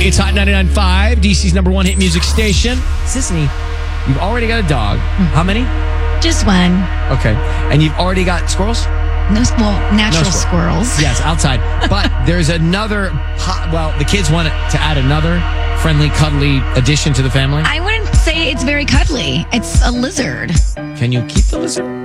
It's Hot 99.5, DC's number one hit music station. Sissany, you've already got a dog. How many? Just one. Okay. And you've already got squirrels? Natural squirrels. Yes, outside. But there's another, the kids want to add another friendly, cuddly addition to the family. I wouldn't say it's very cuddly. It's a lizard. Can you keep the lizard?